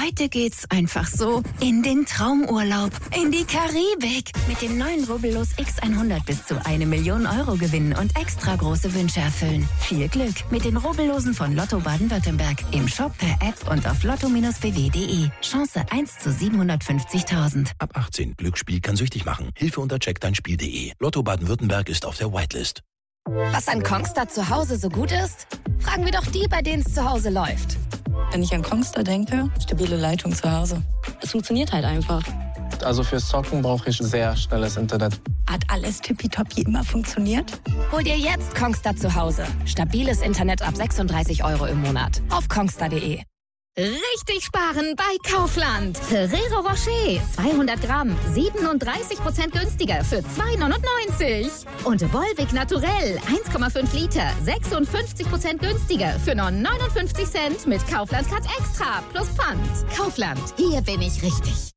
Heute geht's einfach so in den Traumurlaub, in die Karibik. Mit dem neuen Rubbellos X100 bis zu 1 Million Euro gewinnen und extra große Wünsche erfüllen. Viel Glück mit den Rubbellosen von Lotto Baden-Württemberg. Im Shop, per App und auf lotto-bw.de. Chance 1 zu 750.000. Ab 18. Glücksspiel kann süchtig machen. Hilfe unter checkdeinspiel.de. Lotto Baden-Württemberg ist auf der Whitelist. Was an Kongstar zu Hause so gut ist? Fragen wir doch die, bei denen es zu Hause läuft. Wenn ich an Kongstar denke, stabile Leitung zu Hause. Es funktioniert halt einfach. Also fürs Zocken brauche ich sehr schnelles Internet. Hat alles tippitoppi immer funktioniert? Hol dir jetzt Kongstar zu Hause. Stabiles Internet ab 36 € im Monat. Auf kongstar.de. Richtig sparen bei Kaufland. Ferrero Rocher, 200 Gramm, 37% günstiger für 2,99. Und Volvic Naturell, 1,5 Liter, 56% günstiger für nur 59 Cent mit Kaufland Cut Extra plus Pfand. Kaufland, hier bin ich richtig.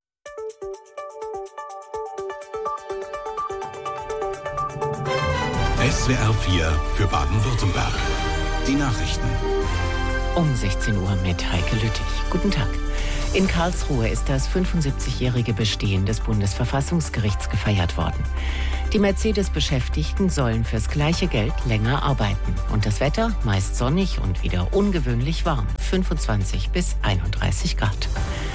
SWR 4 für Baden-Württemberg. Die Nachrichten. Um 16 Uhr mit Heike Lüttich. Guten Tag. In Karlsruhe ist das 75-jährige Bestehen des Bundesverfassungsgerichts gefeiert worden. Die Mercedes-Beschäftigten sollen fürs gleiche Geld länger arbeiten. Und das Wetter meist sonnig und wieder ungewöhnlich warm. 25 bis 31 Grad.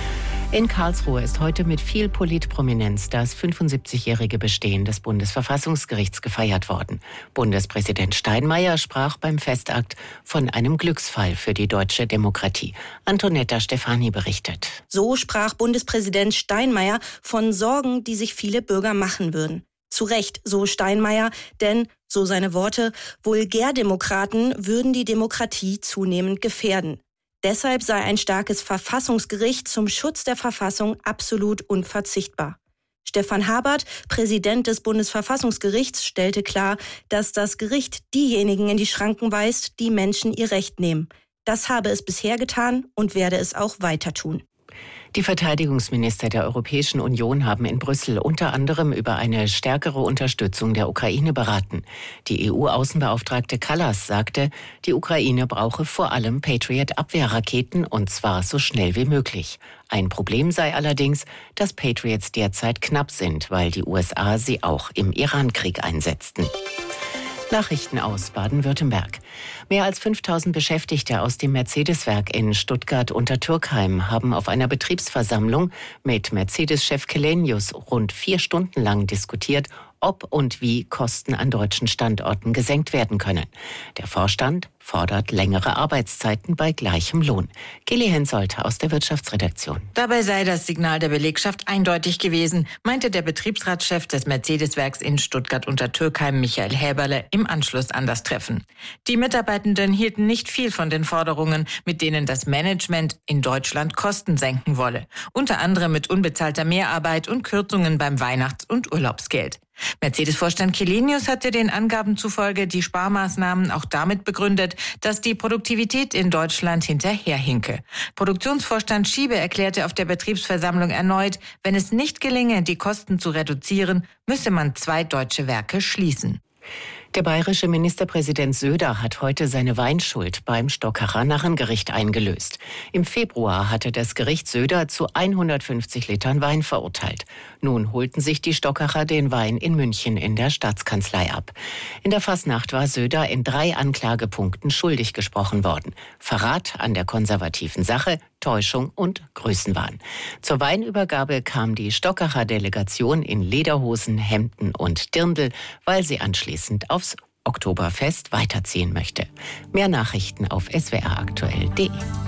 In Karlsruhe ist heute mit viel Politprominenz das 75-jährige Bestehen des Bundesverfassungsgerichts gefeiert worden. Bundespräsident Steinmeier sprach beim Festakt von einem Glücksfall für die deutsche Demokratie. Antonetta Stefani berichtet. So sprach Bundespräsident Steinmeier von Sorgen, die sich viele Bürger machen würden. Zu Recht, so Steinmeier, denn, so seine Worte, Vulgärdemokraten würden die Demokratie zunehmend gefährden. Deshalb sei ein starkes Verfassungsgericht zum Schutz der Verfassung absolut unverzichtbar. Stefan Habert, Präsident des Bundesverfassungsgerichts, stellte klar, dass das Gericht diejenigen in die Schranken weist, die Menschen ihr Recht nehmen. Das habe es bisher getan und werde es auch weiter tun. Die Verteidigungsminister der Europäischen Union haben in Brüssel unter anderem über eine stärkere Unterstützung der Ukraine beraten. Die EU-Außenbeauftragte Kallas sagte, die Ukraine brauche vor allem Patriot-Abwehrraketen und zwar so schnell wie möglich. Ein Problem sei allerdings, dass Patriots derzeit knapp sind, weil die USA sie auch im Iran-Krieg einsetzten. Nachrichten aus Baden-Württemberg. Mehr als 5000 Beschäftigte aus dem Mercedes-Werk in Stuttgart-Untertürkheim haben auf einer Betriebsversammlung mit Mercedes-Chef Källenius rund 4 Stunden lang diskutiert, ob und wie Kosten an deutschen Standorten gesenkt werden können. Der Vorstand fordert längere Arbeitszeiten bei gleichem Lohn. Geli Hensoldt aus der Wirtschaftsredaktion. Dabei sei das Signal der Belegschaft eindeutig gewesen, meinte der Betriebsratschef des Mercedes-Werks in Stuttgart-Untertürkheim, Michael Häberle, im Anschluss an das Treffen. Die Mitarbeitenden hielten nicht viel von den Forderungen, mit denen das Management in Deutschland Kosten senken wolle. Unter anderem mit unbezahlter Mehrarbeit und Kürzungen beim Weihnachts- und Urlaubsgeld. Mercedes-Vorstand Källenius hatte den Angaben zufolge die Sparmaßnahmen auch damit begründet, dass die Produktivität in Deutschland hinterherhinke. Produktionsvorstand Schiebe erklärte auf der Betriebsversammlung erneut, wenn es nicht gelinge, die Kosten zu reduzieren, müsse man 2 deutsche Werke schließen. Der bayerische Ministerpräsident Söder hat heute seine Weinschuld beim Stockacher Narrengericht eingelöst. Im Februar hatte das Gericht Söder zu 150 Litern Wein verurteilt. Nun holten sich die Stockacher den Wein in München in der Staatskanzlei ab. In der Fasnacht war Söder in 3 Anklagepunkten schuldig gesprochen worden. Verrat an der konservativen Sache, Täuschung und Größenwahn. Zur Weinübergabe kam die Stockacher Delegation in Lederhosen, Hemden und Dirndl, weil sie anschließend aufs Oktoberfest weiterziehen möchte. Mehr Nachrichten auf swraktuell.de.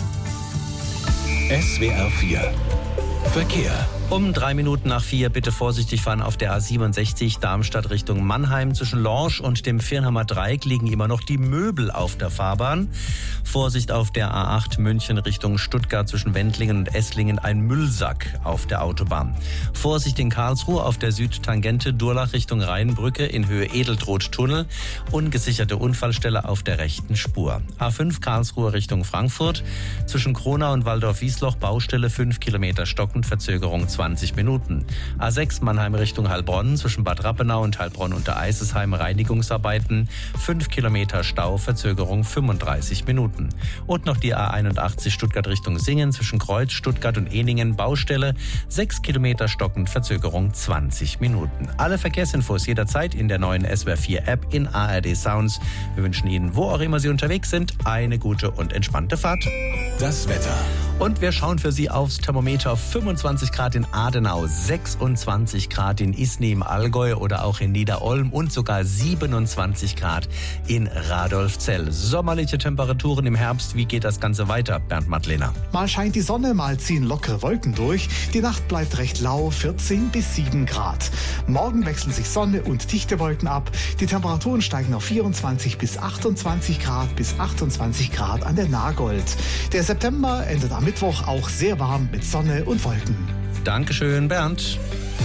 SWR 4 Verkehr. Um 3 Minuten nach 4 bitte vorsichtig fahren auf der A67 Darmstadt Richtung Mannheim. Zwischen Lorsch und dem Virnhammer Dreieck liegen immer noch die Möbel auf der Fahrbahn. Vorsicht auf der A8 München Richtung Stuttgart zwischen Wendlingen und Esslingen ein Müllsack auf der Autobahn. Vorsicht in Karlsruhe auf der Südtangente Durlach Richtung Rheinbrücke in Höhe Edeltroth-Tunnel. Ungesicherte Unfallstelle auf der rechten Spur. A5 Karlsruhe Richtung Frankfurt. Zwischen Kronau und Waldorf-Wiesloch Baustelle 5 Kilometer stockend, Verzögerung 20 Minuten. A6 Mannheim Richtung Heilbronn zwischen Bad Rappenau und Heilbronn unter Eisesheim Reinigungsarbeiten. 5 Kilometer Stau, Verzögerung 35 Minuten. Und noch die A81 Stuttgart Richtung Singen zwischen Kreuz, Stuttgart und Ehningen Baustelle. 6 Kilometer stockend, Verzögerung 20 Minuten. Alle Verkehrsinfos jederzeit in der neuen SWR 4 App in ARD Sounds. Wir wünschen Ihnen, wo auch immer Sie unterwegs sind, eine gute und entspannte Fahrt. Das Wetter. Und wir schauen für Sie aufs Thermometer. 25 Grad in Adenau, 26 Grad in Isny im Allgäu oder auch in Niederolm und sogar 27 Grad in Radolfzell. Sommerliche Temperaturen im Herbst. Wie geht das Ganze weiter, Bernd Madlener? Mal scheint die Sonne, mal ziehen lockere Wolken durch. Die Nacht bleibt recht lau, 14 bis 7 Grad. Morgen wechseln sich Sonne und dichte Wolken ab. Die Temperaturen steigen auf 24 bis 28 Grad bis 28 Grad an der Nagold. Der September endet am Mittwoch auch sehr warm mit Sonne und Wolken. Dankeschön, Bernd.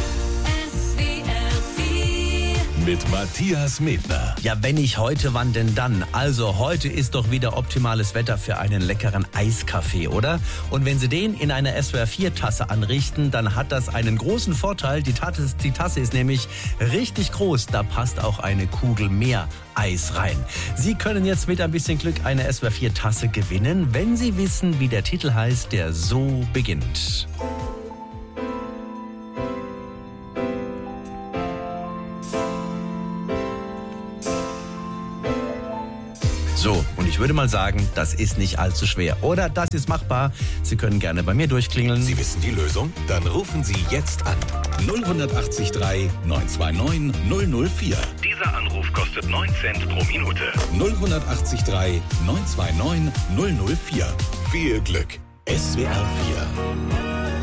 Mit Matthias Medner. Ja, wenn nicht heute, wann denn dann? Also heute ist doch wieder optimales Wetter für einen leckeren Eiskaffee, oder? Und wenn Sie den in einer SWR 4 Tasse anrichten, dann hat das einen großen Vorteil. Die Tasse ist nämlich richtig groß. Da passt auch eine Kugel mehr Eis rein. Sie können jetzt mit ein bisschen Glück eine SWR 4 Tasse gewinnen, wenn Sie wissen, wie der Titel heißt, der so beginnt. So, und ich würde mal sagen, das ist nicht allzu schwer. Oder das ist machbar. Sie können gerne bei mir durchklingeln. Sie wissen die Lösung? Dann rufen Sie jetzt an. 0183 929 004. Dieser Anruf kostet 9 Cent pro Minute. 0183 929 004. Viel Glück. SWR 4.